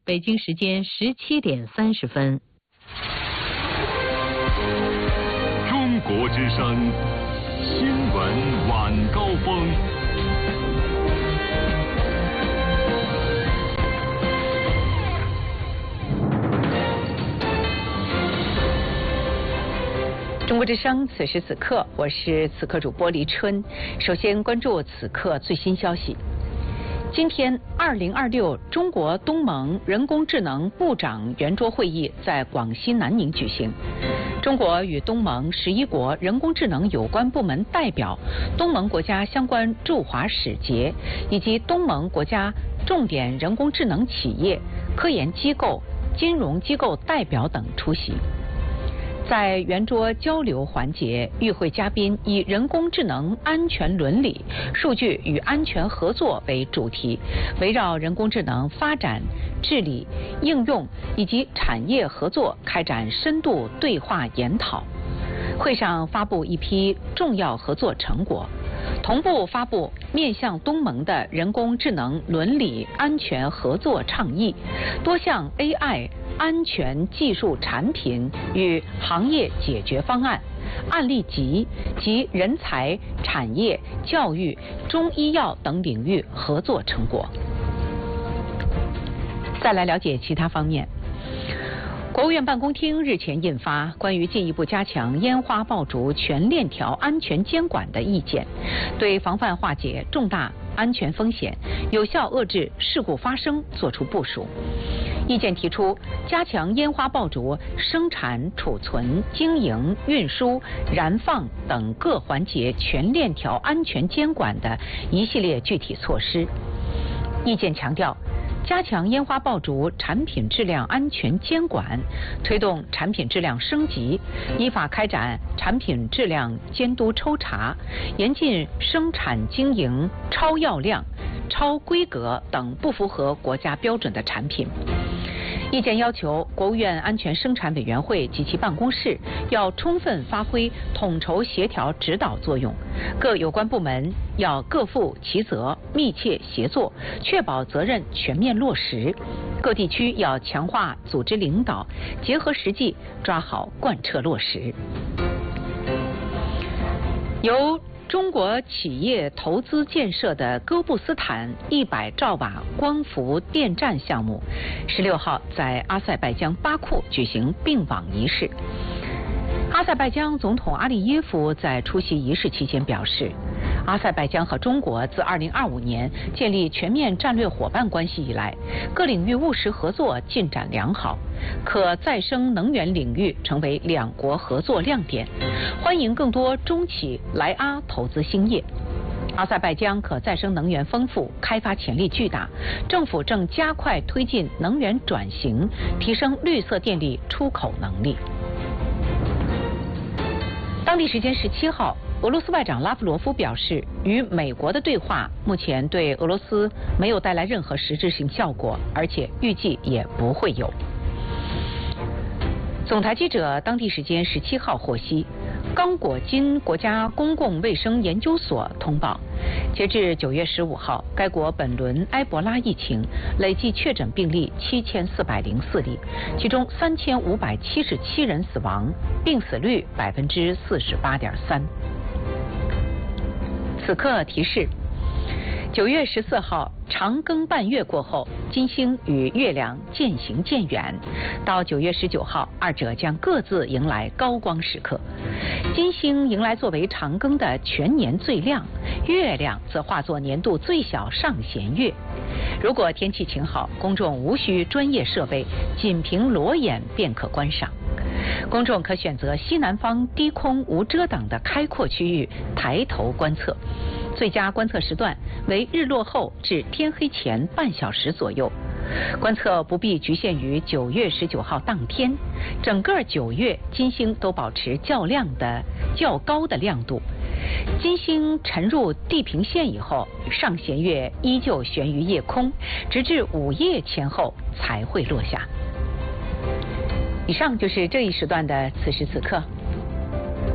北京时间17:30。 中国之声新闻晚高峰。 中国之声，此时此刻，我是此刻主播黎春。首先关注此刻最新消息。今天，2026中国东盟人工智能部长圆桌会议在广西南宁举行。中国与东盟11国人工智能有关部门代表、东盟国家相关驻华使节以及东盟国家重点人工智能企业、科研机构、金融机构代表等出席。在圆桌交流环节，与会嘉宾以人工智能安全伦理、数据与安全合作为主题，围绕人工智能发展、治理、应用以及产业合作开展深度对话研讨。会上发布一批重要合作成果，同步发布面向东盟的人工智能伦理安全合作倡议、多项 AI 安全技术产品与行业解决方案、案例集及人才、产业、教育、中医药等领域合作成果。再来了解其他方面。国务院办公厅日前印发关于进一步加强烟花爆竹全链条安全监管的意见，对防范化解重大安全风险、有效遏制事故发生作出部署。意见提出，加强烟花爆竹生产、储存、经营、运输、燃放等各环节全链条安全监管的一系列具体措施。意见强调，加强烟花爆竹产品质量安全监管，推动产品质量升级，依法开展产品质量监督抽查，严禁生产经营超药量、超规格等不符合国家标准的产品。意见要求，国务院安全生产委员会及其办公室要充分发挥统筹协调指导作用，各有关部门要各负其责，密切协作，确保责任全面落实。各地区要强化组织领导，结合实际抓好贯彻落实。由中国企业投资建设的哥布斯坦100兆瓦光伏电站项目，16号在阿塞拜疆巴库举行并网仪式。阿塞拜疆总统阿利耶夫在出席仪式期间表示，阿塞拜疆和中国自2025年建立全面战略伙伴关系以来，各领域务实合作进展良好，可再生能源领域成为两国合作亮点，欢迎更多中企来阿投资兴业。阿塞拜疆可再生能源丰富，开发潜力巨大，政府正加快推进能源转型，提升绿色电力出口能力。当地时间17号，俄罗斯外长拉夫罗夫表示，与美国的对话目前对俄罗斯没有带来任何实质性效果，而且预计也不会有。总台记者当地时间17号获悉，刚果金国家公共卫生研究所通报，截至9月15号，该国本轮埃博拉疫情累计确诊病例7404例，其中3577人死亡，病死率48.3%。此刻提示，9月14号长庚半月过后，金星与月亮渐行渐远，到9月19号，二者将各自迎来高光时刻。金星迎来作为长庚的全年最亮，月亮则化作年度最小上弦月。如果天气晴好，公众无需专业设备，仅凭裸眼便可观赏。公众可选择西南方低空无遮挡的开阔区域抬头观测，最佳观测时段为日落后至天黑前半小时左右。观测不必局限于9月19号当天，整个9月金星都保持较高的亮度。金星沉入地平线以后，上弦月依旧悬于夜空，直至午夜前后才会落下。以上就是这一时段的此时此刻。